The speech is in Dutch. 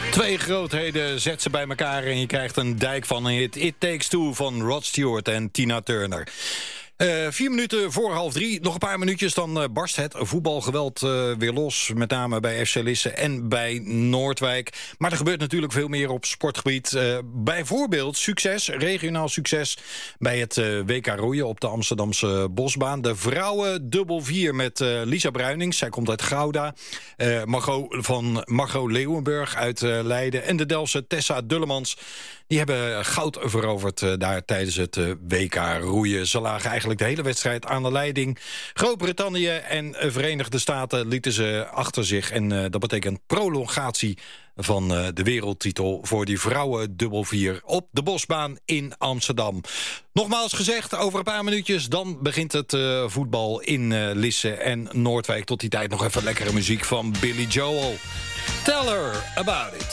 Twee grootheden zet ze bij elkaar en je krijgt een dijk van een hit. It Takes Two van Rod Stewart en Tina Turner. 4 minuten voor 2:30, nog een paar minuutjes, dan barst het voetbalgeweld weer los. Met name bij FC Lisse en bij Noordwijk. Maar er gebeurt natuurlijk veel meer op sportgebied. Bijvoorbeeld succes, regionaal succes bij het WK roeien op de Amsterdamse Bosbaan. De vrouwen dubbel 4 met Lisa Bruinings, zij komt uit Gouda. Margot Leeuwenburg uit Leiden. En de Delftse Tessa Dullemans. Die hebben goud veroverd daar tijdens het WK roeien. Ze lagen eigenlijk de hele wedstrijd aan de leiding. Groot-Brittannië en Verenigde Staten lieten ze achter zich. En dat betekent prolongatie van de wereldtitel voor die vrouwen dubbel 4 op de Bosbaan in Amsterdam. Nogmaals gezegd, over een paar minuutjes dan begint het voetbal in Lisse en Noordwijk. Tot die tijd nog even lekkere muziek van Billy Joel. Tell her about it.